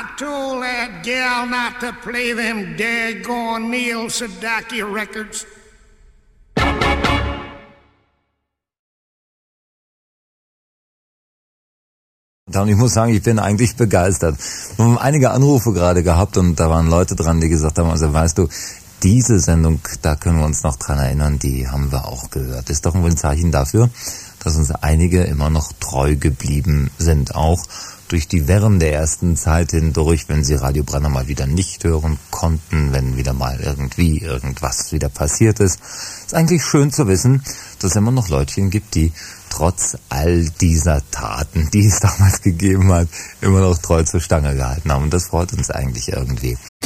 told that gal not to play them daggone Neil Sedaki records. Und ich muss sagen, ich bin eigentlich begeistert. Wir haben einige Anrufe gerade gehabt und da waren Leute dran, die gesagt haben, also weißt du, diese Sendung, da können wir uns noch dran erinnern, die haben wir auch gehört. Ist doch ein Zeichen dafür, dass uns einige immer noch treu geblieben sind, auch durch die Wirren der ersten Zeit hindurch, wenn sie Radio Brenner mal wieder nicht hören konnten, wenn wieder mal irgendwie irgendwas wieder passiert ist. Ist eigentlich schön zu wissen, dass es immer noch Leutchen gibt, die trotz all dieser Taten, die es damals gegeben hat, immer noch treu zur Stange gehalten haben. Und das freut uns eigentlich irgendwie.